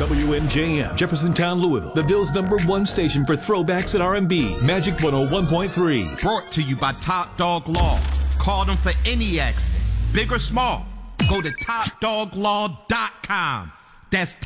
WMJM, Jeffersontown, Louisville, the Ville's #1 station for throwbacks and R&B. Magic 101.3. Brought to you by Top Dog Law. Call them for any accident, big or small. Go to topdoglaw.com. That's